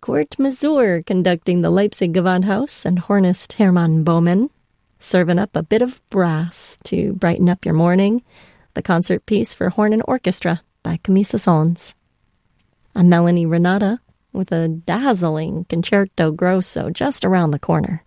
Kurt Masur conducting the Leipzig Gewandhaus and hornist Hermann Baumann. Serving up a bit of brass to brighten up your morning, the concert piece for horn and orchestra by Camille Saint-Saëns. I'm Melanie Renata with a dazzling Concerto Grosso just around the corner.